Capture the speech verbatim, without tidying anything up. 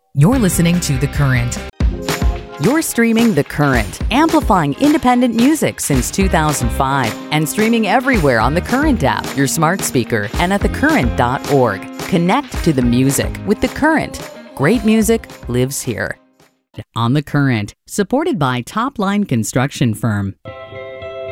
You're listening to The Current. You're streaming The Current, amplifying independent music since two thousand five and streaming everywhere on The Current app, your smart speaker, and at the current dot org. Connect to the music with The Current. Great music lives here. On The Current, supported by Top Line Construction Firm.